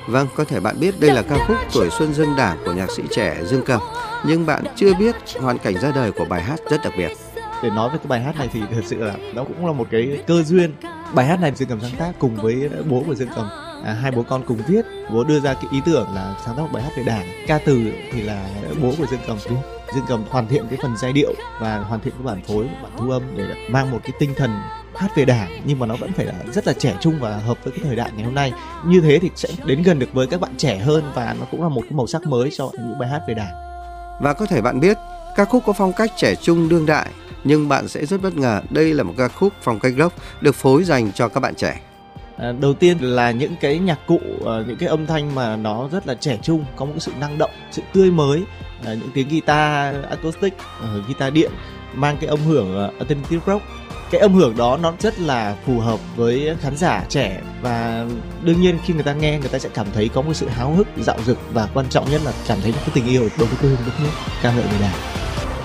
Vâng, có thể bạn biết đây là ca khúc Tuổi Xuân Dương Đảng của nhạc sĩ trẻ Dương Cầm, nhưng bạn chưa biết hoàn cảnh ra đời của bài hát rất đặc biệt. Để nói về cái bài hát này thì thật sự là nó cũng là một cái cơ duyên. Bài hát này Dương Cầm sáng tác cùng với bố của Dương Cầm, hai bố con cùng viết. Bố đưa ra cái ý tưởng là sáng tác một bài hát về Đảng. Ca từ thì là bố của Dương Cầm viết. Dương Cầm hoàn thiện cái phần giai điệu và hoàn thiện cái bản phối, bản thu âm để mang một cái tinh thần hát về Đảng, nhưng mà nó vẫn phải là rất là trẻ trung và hợp với cái thời đại ngày hôm nay. Như thế thì sẽ đến gần được với các bạn trẻ hơn, và nó cũng là một cái màu sắc mới cho những bài hát về Đảng. Và có thể bạn biết ca khúc có phong cách trẻ trung đương đại, nhưng bạn sẽ rất bất ngờ đây là một ca khúc phong cách rock được phối dành cho các bạn trẻ. Đầu tiên là những cái nhạc cụ, những cái âm thanh mà nó rất là trẻ trung, có một sự năng động, sự tươi mới, những tiếng guitar acoustic, guitar điện mang cái âm hưởng alternative rock. Cái âm hưởng đó nó rất là phù hợp với khán giả trẻ, và đương nhiên khi người ta nghe, người ta sẽ cảm thấy có một sự háo hức, dạo dực, và quan trọng nhất là cảm thấy cái tình yêu đối với quê hương đất nước, ca ngợi về Đảng.